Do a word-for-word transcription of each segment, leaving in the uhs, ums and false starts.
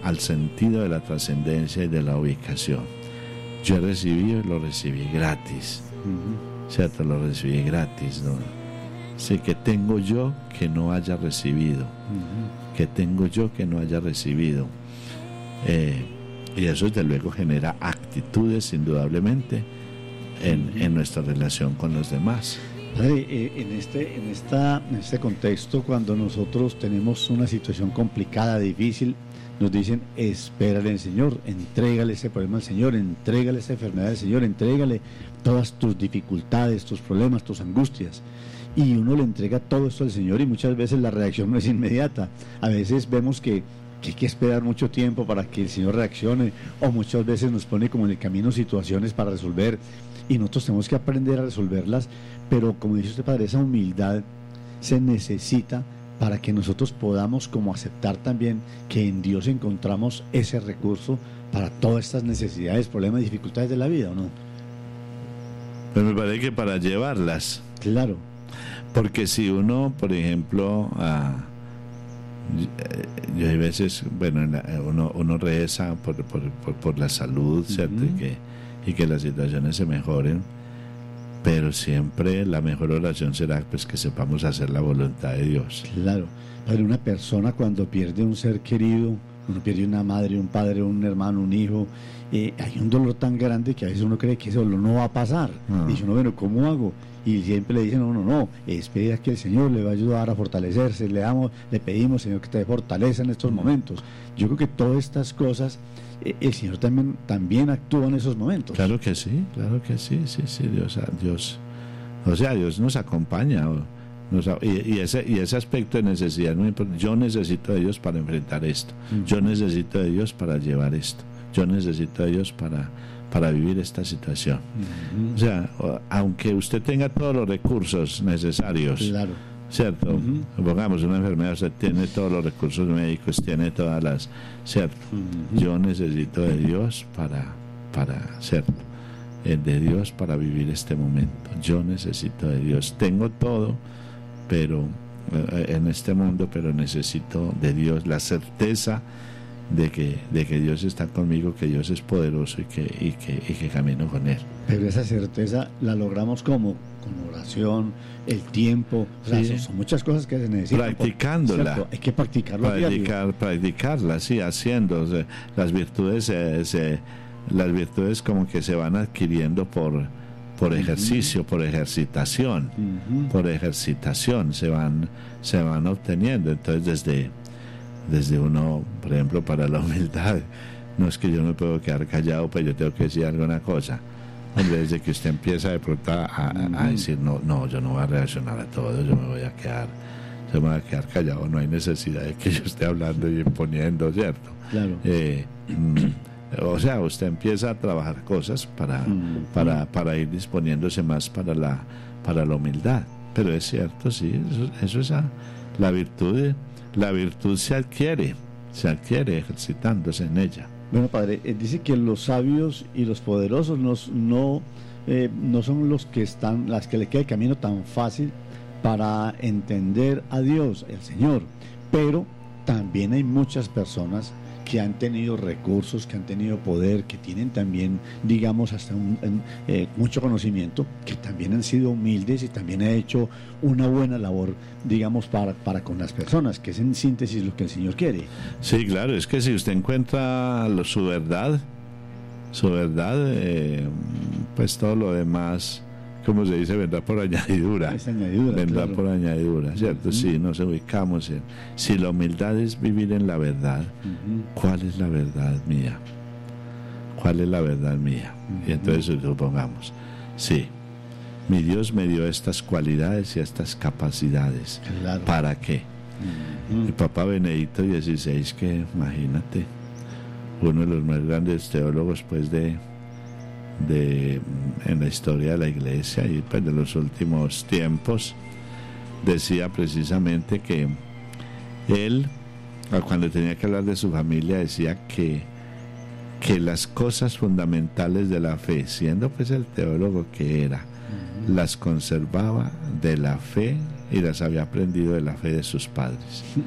al sentido de la trascendencia y de la ubicación. Yo he recibido y lo recibí gratis, uh-huh. ¿cierto? Lo recibí gratis, ¿no? Sí, que tengo yo que no haya recibido, uh-huh. que tengo yo que no haya recibido. Eh, y eso desde luego genera actitudes indudablemente en, uh-huh. en nuestra relación con los demás. Padre, en este, en, esta, en este contexto, cuando nosotros tenemos una situación complicada, difícil, nos dicen, espérale al Señor, entrégale ese problema al Señor, entrégale esa enfermedad al Señor, entrégale todas tus dificultades, tus problemas, tus angustias. Y uno le entrega todo esto al Señor y muchas veces la reacción no es inmediata. A veces vemos que, que hay que esperar mucho tiempo para que el Señor reaccione, o muchas veces nos pone como en el camino situaciones para resolver y nosotros tenemos que aprender a resolverlas, pero como dice usted, Padre, esa humildad se necesita para que nosotros podamos como aceptar también que en Dios encontramos ese recurso para todas estas necesidades, problemas y dificultades de la vida, ¿o no? Pues me parece que para llevarlas. Claro. Porque si uno, por ejemplo, ah, yo hay veces, bueno, uno, uno reza por, por, por, por la salud, ¿cierto? Uh-huh. Y que, y que las situaciones se mejoren, pero siempre la mejor oración será pues que sepamos hacer la voluntad de Dios. Claro, para una persona cuando pierde un ser querido, uno pierde una madre, un padre, un hermano, un hijo, eh, hay un dolor tan grande que a veces uno cree que ese dolor no va a pasar. Uh-huh. Dice uno, bueno, ¿cómo hago? Y siempre le dicen a uno, no, espera que el Señor le va a ayudar a fortalecerse, le damos, le pedimos, Señor, que te dé fortaleza en estos uh-huh. momentos. Yo creo que todas estas cosas, eh, el Señor también, también actúa en esos momentos. Claro que sí, claro que sí, sí, sí, Dios, Dios, o sea, Dios nos acompaña, nos, y, y, ese, y ese aspecto de necesidad, muy importante. Yo necesito de Dios para enfrentar esto, uh-huh. yo necesito de Dios para llevar esto, yo necesito de Dios para... para vivir esta situación. Uh-huh. O sea, aunque usted tenga todos los recursos necesarios, claro. ¿cierto? Uh-huh. Pongamos una enfermedad, usted tiene todos los recursos médicos, tiene todas las, ¿cierto? Uh-huh. Yo necesito de Dios para, para, ¿cierto? De Dios para vivir este momento. Yo necesito de Dios. Tengo todo, pero en este mundo, pero necesito de Dios, la certeza de que, de que Dios está conmigo, que Dios es poderoso y que, y que, y que camino con Él. Pero esa certeza la logramos como con oración, el tiempo, sí. o sea, son, son muchas cosas que se necesitan. Practicándola. Por, hay que practicarlo. Practicar, practicarla, sí, haciendo. O sea, las virtudes, se, se, las virtudes como que se van adquiriendo por, por ejercicio, uh-huh. por ejercitación, uh-huh. por ejercitación se van, se van obteniendo. Entonces desde desde uno, por ejemplo, para la humildad, no es que yo no puedo quedar callado, pues yo tengo que decir alguna cosa. Desde que usted empieza de pronto a, a, a decir, no, no, yo no voy a reaccionar a todo, yo me voy a quedar, yo me voy a quedar callado, no hay necesidad de que yo esté hablando y imponiendo, ¿cierto? Claro. Eh, o sea, usted empieza a trabajar cosas para, mm. para, para ir disponiéndose más para la, para la humildad. Pero es cierto, sí, eso, eso es a, la virtud de, La virtud se adquiere, se adquiere ejercitándose en ella. Bueno, Padre, eh, dice que los sabios y los poderosos no, no, eh, no son los que están, las que le queda el camino tan fácil para entender a Dios, el Señor, pero también hay muchas personas que han tenido recursos, que han tenido poder, que tienen también, digamos, hasta un, un, eh, mucho conocimiento, que también han sido humildes y también han hecho una buena labor, digamos, para, para con las personas, que es en síntesis lo que el Señor quiere. Sí, claro, es que si usted encuentra lo, su verdad, su verdad, eh, pues todo lo demás, como se dice, vendrá por añadidura. Es añadidura, vendrá claro. por añadidura, ¿cierto? Uh-huh. Sí, nos ubicamos en... Si la humildad es vivir en la verdad, uh-huh. ¿cuál es la verdad mía? ¿Cuál es la verdad mía? Uh-huh. Y entonces supongamos, sí, mi Dios me dio estas cualidades y estas capacidades. Claro. ¿Para qué? Uh-huh. Mi Papa Benedicto dieciséis, que imagínate, uno de los más grandes teólogos, pues, de... de en la historia de la iglesia y pues de los últimos tiempos, decía precisamente que él, cuando tenía que hablar de su familia, decía que que las cosas fundamentales de la fe, siendo pues el teólogo que era, uh-huh. las conservaba de la fe y las había aprendido de la fe de sus padres.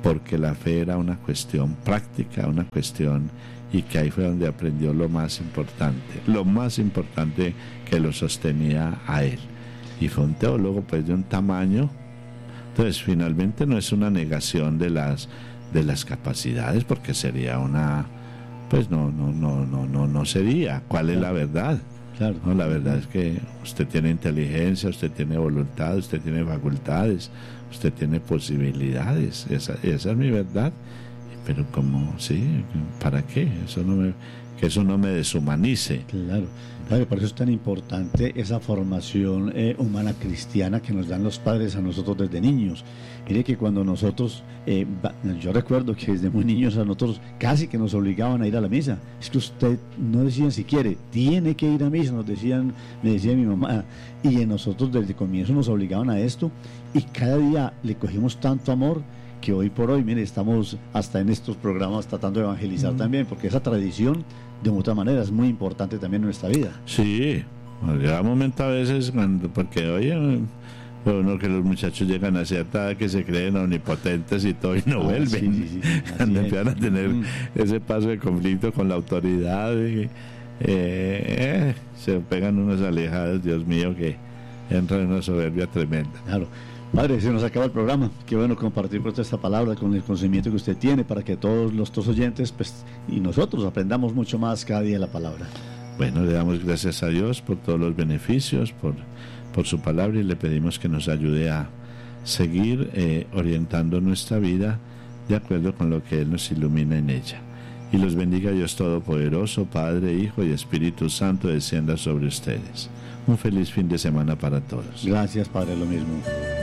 porque la fe era una cuestión práctica, una cuestión, y que ahí fue donde aprendió lo más importante, lo más importante que lo sostenía a él. Y fue un teólogo pues de un tamaño. Entonces finalmente no es una negación de las de las capacidades, porque sería una, pues no no no no no no sería. ¿Cuál es la verdad? Claro. No, la verdad es que usted tiene inteligencia, usted tiene voluntad, usted tiene facultades, usted tiene posibilidades. Esa, esa es mi verdad. Pero como, sí, ¿para qué? Eso no me, que eso no me deshumanice. Claro, claro, por eso es tan importante esa formación eh, humana cristiana que nos dan los padres a nosotros desde niños. Mire que cuando nosotros, eh, yo recuerdo que desde muy niños a nosotros casi que nos obligaban a ir a la misa. Es que usted no decían si quiere, tiene que ir a misa, nos decían, me decía mi mamá. Y en nosotros desde el comienzo nos obligaban a esto, y cada día le cogimos tanto amor que hoy por hoy, mire, estamos hasta en estos programas tratando de evangelizar mm. también, porque esa tradición, de otra manera, es muy importante también en nuestra vida. Sí, llega un momento a veces, cuando, porque oye, bueno, que los muchachos llegan a cierta edad que se creen omnipotentes y todo y no ah, vuelven, sí, sí, sí. Cuando empiezan a tener mm. ese paso de conflicto con la autoridad, y, eh, eh, se pegan unas alejadas, Dios mío, que entran en una soberbia tremenda. Claro. Padre, se nos acaba el programa. Qué bueno compartir por esta palabra con el conocimiento que usted tiene, para que todos los dos oyentes pues, y nosotros aprendamos mucho más cada día la palabra. Bueno, le damos gracias a Dios por todos los beneficios, por, por su palabra, y le pedimos que nos ayude a seguir eh, orientando nuestra vida de acuerdo con lo que Él nos ilumina en ella. Y los bendiga Dios Todopoderoso, Padre, Hijo y Espíritu Santo, descienda sobre ustedes. Un feliz fin de semana para todos. Gracias, Padre, lo mismo.